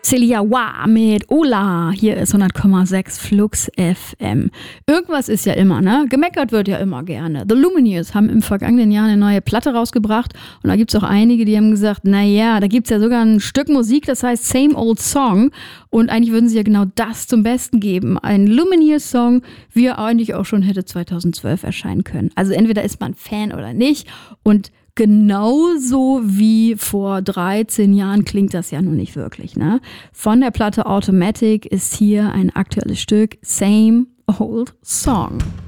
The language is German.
Celia Wa mit Ola. Hier ist 100,6 Flux FM. Irgendwas ist ja immer, ne? Gemeckert wird ja immer gerne. The Lumineers haben im vergangenen Jahr eine neue Platte rausgebracht. Und da gibt's auch einige, die haben gesagt, naja, da gibt's ja sogar ein Stück Musik, das heißt Same Old Song. Und eigentlich würden sie ja genau das zum Besten geben. Ein Lumineers-Song, wie er eigentlich auch schon hätte 2012 erscheinen können. Also entweder ist man Fan oder nicht. Und genauso wie vor 13 Jahren klingt das ja nun nicht wirklich, ne? Von der Platte Automatic ist hier ein aktuelles Stück Same Old Song.